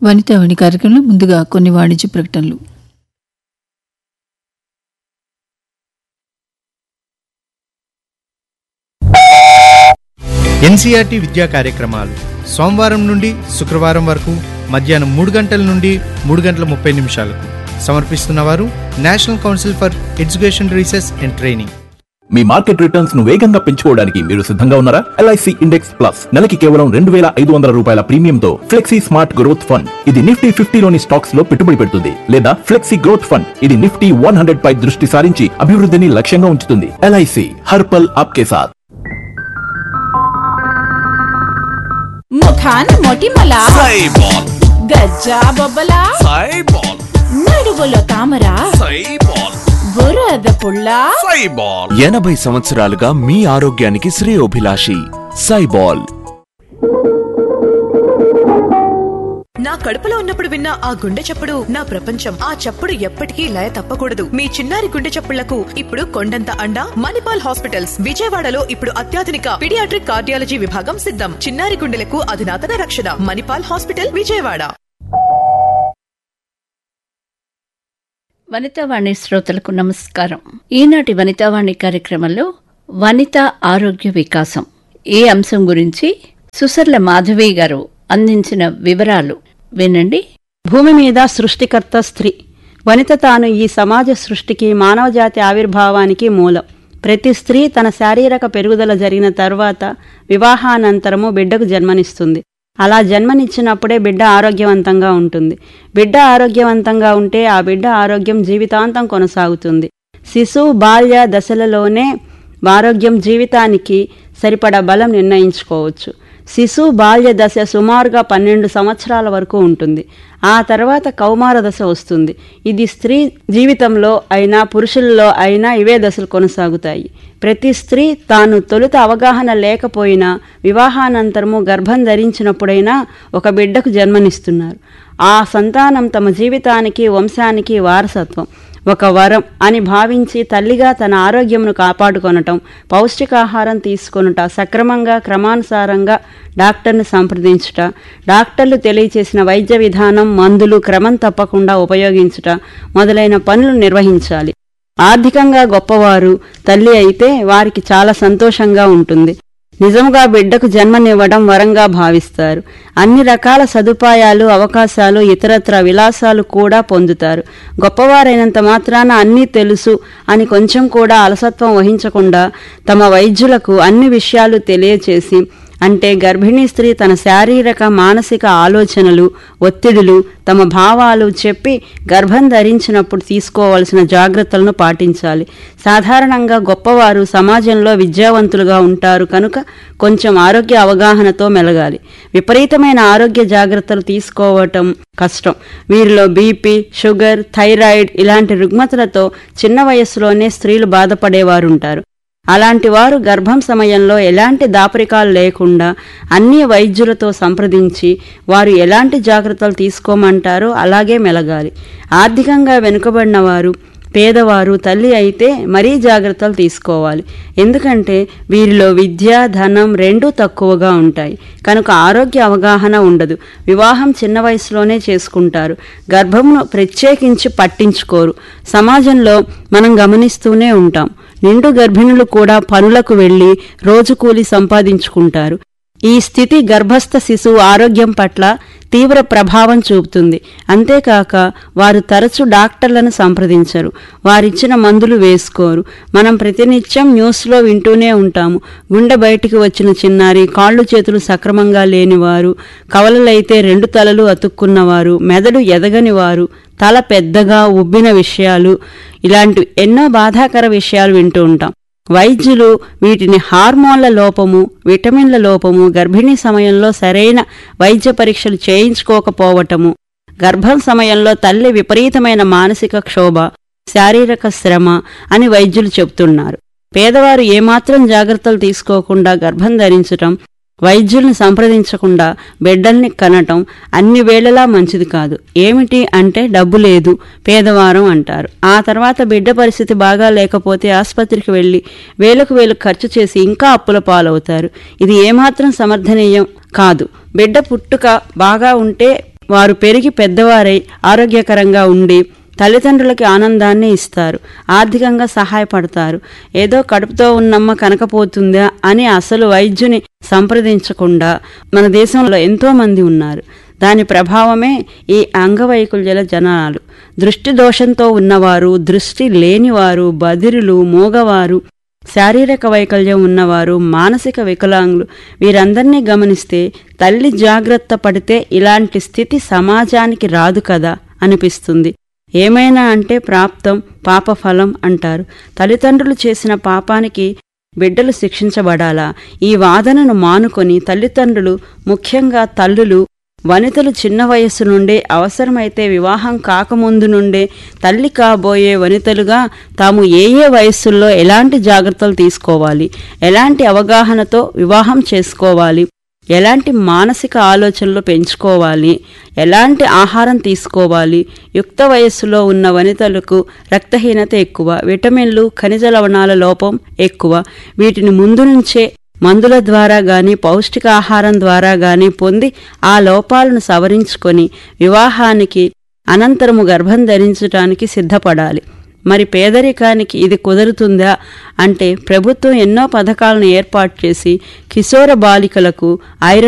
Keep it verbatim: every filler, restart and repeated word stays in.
వనితావాణి కార్యక్రమంలో ముందుగా కొన్ని వాణిజ్య ప్రకటనలు. ఎన్సీఆర్టీ విద్యా కార్యక్రమాలు సోమవారం నుండి శుక్రవారం వరకు మధ్యాహ్నం మూడు గంటల నుండి మూడు గంటల ముప్పై నిమిషాలకు సమర్పిస్తున్నవారు national council for education research and training. Me market returns ను వేగంగా పెంచుకోవడానికి మీరు సిద్ధంగా ఉన్నారా? ఎల్ఐసి ఇండెక్స్ ప్లస్ నెలకి కేవలం రెండు వేల ఐదు వందల రూపాయల ప్రీమియంతో ఫ్లెక్సీ స్మార్ట్ గ్రోత్ ఫండ్. ఇది నిఫ్టీ ఫిఫ్టీలోని స్టాక్స్ లో పెట్టుబడి పెడుతుంది. లేదా ఫ్లెక్సీ గ్రోత్ ఫండ్, ఇది నిఫ్టీ వన్ హండ్రెడ్ పై దృష్టి సారించి అభివృద్ధిని లక్ష్యంగా ఉంచుతుంది. ఎల్ఐసి హర్ పల్ ఆప్కే సాత్. ముఖాన్ మొటిమల సైబాల్, గజ్జా బొబ్బల సైబాల్, నడువులో తామర సైబాల్, బురద పుల్ల సైబాల్. ఎనభై సంవత్సరాలుగా మీ ఆరోగ్యానికి శ్రేయోభిలాషి సైబాల్. నా కడుపులో ఉన్నప్పుడు విన్న ఆ గుండె చప్పుడు నా ప్రపంచం. ఆ చప్పుడు ఎప్పటికీ లయ తప్పకూడదు. మీ చిన్నారి గుండె చప్పుళ్లకు ఇప్పుడు కొండంత అండ మణిపాల్ హాస్పిటల్స్ విజయవాడలో ఇప్పుడు అత్యాధునిక పీడియాట్రిక్ కార్డియాలజీ విభాగం సిద్ధం. చిన్నారి గుండెలకు అధునాతన రక్షణ. మణిపాల్ హాస్పిటల్ విజయవాడ. వనితావాణి శ్రోతలకు నమస్కారం. ఈనాటి వనితావాణి కార్యక్రమంలో వనిత ఆరోగ్య వికాసం ఈ అంశం గురించి సుసర్ల మాధవి గారు అందించిన వివరాలు వినండి. భూమి మీద సృష్టికర్త స్త్రీ. వనిత తాను ఈ సమాజ సృష్టికి, మానవజాతి ఆవిర్భావానికి మూలం. ప్రతి స్త్రీ తన శారీరక పెరుగుదల జరిగిన తర్వాత వివాహానంతరము బిడ్డకు జన్మనిస్తుంది. అలా జన్మనిచ్చినప్పుడే బిడ్డ ఆరోగ్యవంతంగా ఉంటుంది. బిడ్డ ఆరోగ్యవంతంగా ఉంటే ఆ బిడ్డ ఆరోగ్యం జీవితాంతం కొనసాగుతుంది. శిశువు బాల్య దశలలోనే ఆరోగ్యం జీవితానికి సరిపడా బలం నిర్ణయించుకోవచ్చు. శిశువు బాల్య దశ సుమారుగా పన్నెండు సంవత్సరాల వరకు ఉంటుంది. ఆ తర్వాత కౌమార దశ వస్తుంది. ఇది స్త్రీ జీవితంలో అయినా పురుషుల్లో అయినా ఇవే దశలు కొనసాగుతాయి. ప్రతి స్త్రీ తాను తొలుత అవగాహన లేకపోయినా వివాహానంతరము గర్భం ధరించినప్పుడైనా ఒక బిడ్డకు జన్మనిస్తున్నారు. ఆ సంతానం తమ జీవితానికి, వంశానికి వారసత్వం, ఒక వరం అని భావించి తల్లిగా తన ఆరోగ్యమును కాపాడుకొనటం, పౌష్టికాహారం తీసుకొనుట, సక్రమంగా క్రమానుసారంగా డాక్టర్ను సంప్రదించుట, డాక్టర్లు తెలియచేసిన వైద్య విధానం, మందులు క్రమం తప్పకుండా ఉపయోగించుట మొదలైన పనులు నిర్వహించాలి. ఆర్థికంగా గొప్పవారు తల్లి అయితే వారికి చాలా సంతోషంగా ఉంటుంది. నిజంగా బిడ్డకు జన్మనివ్వడం వరంగా భావిస్తారు. అన్ని రకాల సదుపాయాలు, అవకాశాలు, ఇతరత్ర విలాసాలు కూడా పొందుతారు. గొప్పవారైనంత మాత్రాన అన్నీ తెలుసు అని కొంచెం కూడా అలసత్వం వహించకుండా తమ వైద్యులకు అన్ని విషయాలు తెలియచేసి, అంటే గర్భిణీ స్త్రీ తన శారీరక మానసిక ఆలోచనలు, ఒత్తిడులు, తమ భావాలు చెప్పి గర్భం ధరించినప్పుడు తీసుకోవాల్సిన జాగ్రత్తలను పాటించాలి. సాధారణంగా గొప్పవారు సమాజంలో విద్యావంతులుగా ఉంటారు కనుక కొంచెం ఆరోగ్య అవగాహనతో మెలగాలి. విపరీతమైన ఆరోగ్య జాగ్రత్తలు తీసుకోవటం కష్టం. వీరిలో బీపీ, షుగర్, థైరాయిడ్ ఇలాంటి రుగ్మతలతో చిన్న వయస్సులోనే స్త్రీలు బాధపడేవారుంటారు. అలాంటి వారు గర్భం సమయంలో ఎలాంటి దాపరికాలు లేకుండా అన్ని వైద్యులతో సంప్రదించి వారు ఎలాంటి జాగ్రత్తలు తీసుకోమంటారో అలాగే మెలగాలి. ఆర్థికంగా వెనుకబడిన వారు, పేదవారు తల్లి అయితే మరీ జాగ్రత్తలు తీసుకోవాలి. ఎందుకంటే వీరిలో విద్య, ధనం రెండూ తక్కువగా ఉంటాయి కనుక ఆరోగ్య అవగాహన ఉండదు. వివాహం చిన్న వయసులోనే చేసుకుంటారు. గర్భమును ప్రత్యేకించి పట్టించుకోరు. సమాజంలో మనం గమనిస్తూనే ఉంటాం. నిండు గర్భిణులు కూడా పనులకు వెళ్లి రోజు కూలి సంపాదించుకుంటారు. ఈ స్థితి గర్భస్థ శిశువు ఆరోగ్యం పట్ల తీవ్ర ప్రభావం చూపుతుంది. అంతేకాక వారు తరచు డాక్టర్లను సంప్రదించరు. వారిచ్చిన మందులు వేసుకోరు. మనం ప్రతినిత్యం న్యూస్లో వింటూనే ఉంటాము. గుండె బయటికి వచ్చిన చిన్నారి, కాళ్ళు చేతులు సక్రమంగా లేనివారు, కవలలైతే రెండు తలలు అతుక్కున్నవారు, మెదడు ఎదగని వారు, తల పెద్దగా ఉబ్బిన విషయాలు, ఇలాంటి ఎన్నో బాధాకర విషయాలు వింటూ ఉంటాం. వైద్యులు వీటిని హార్మోన్ల లోపము, విటమిన్ల లోపము, గర్భిణీ సమయంలో సరైన వైద్య పరీక్షలు చేయించుకోకపోవటము, గర్భం సమయంలో తల్లి విపరీతమైన మానసిక క్షోభ, శారీరక శ్రమ అని వైద్యులు చెబుతున్నారు. పేదవారు ఏమాత్రం జాగ్రత్తలు తీసుకోకుండా గర్భం ధరించటం, వైద్యుల్ని సంప్రదించకుండా బిడ్డల్ని కనటం అన్ని వేళలా మంచిది కాదు. ఏమిటి అంటే డబ్బు లేదు, పేదవారం అంటారు. ఆ తర్వాత బిడ్డ పరిస్థితి బాగా లేకపోతే ఆసుపత్రికి వెళ్లి వేలకు వేలు ఖర్చు చేసి ఇంకా అప్పుల పాలవుతారు. ఇది ఏమాత్రం సమర్థనీయం కాదు. బిడ్డ పుట్టుక బాగా ఉంటే వారు పెరిగి పెద్దవారై ఆరోగ్యకరంగా ఉండి తల్లిదండ్రులకి ఆనందాన్ని ఇస్తారు, ఆర్థికంగా సహాయపడతారు. ఏదో కడుపుతో ఉన్నమ్మ కనకపోతుందా అని అసలు వైద్యుని సంప్రదించకుండా మన దేశంలో ఎంతో మంది ఉన్నారు. దాని ప్రభావమే ఈ అంగవైకల్యాల జనాలు. దృష్టి దోషంతో ఉన్నవారు, దృష్టి లేనివారు, బధిరులు, మూగవారు, శారీరక వైకల్యం ఉన్నవారు, మానసిక వికలాంగులు వీరందరినీ గమనిస్తే తల్లి జాగ్రత్త పడితే ఇలాంటి స్థితి సమాజానికి రాదు కదా అనిపిస్తుంది. ఏమైనా అంటే ప్రాప్తం పాపఫలం అంటారు. తల్లిదండ్రులు చేసిన పాపానికి బిడ్డలు శిక్షించబడాలా? ఈ వాదనను మానుకొని తల్లిదండ్రులు, ముఖ్యంగా తల్లులు, వనితలు చిన్న వయస్సు నుండే, అవసరమైతే వివాహం కాకముందు నుండే తల్లి కాబోయే వనితలుగా తాము ఏ ఏ వయస్సుల్లో ఎలాంటి జాగ్రత్తలు తీసుకోవాలి, ఎలాంటి అవగాహనతో వివాహం చేసుకోవాలి, ఎలాంటి మానసిక ఆలోచనలు పెంచుకోవాలి, ఎలాంటి ఆహారం తీసుకోవాలి. యుక్త వయస్సులో ఉన్న వనితలకు రక్తహీనత ఎక్కువ, విటమిన్లు, ఖనిజ లవణాల లోపం ఎక్కువ. వీటిని ముందు నుంచే మందుల ద్వారా గాని పౌష్టికాహారం ద్వారా గాని పొంది ఆ లోపాలను సవరించుకొని వివాహానికి అనంతరము గర్భం ధరించడానికి సిద్ధపడాలి. మరి పేదరికానికి ఇది కుదురుతుందా అంటే ప్రభుత్వం ఎన్నో పథకాలను ఏర్పాటు చేసి కిశోర బాలికలకు ఐరన్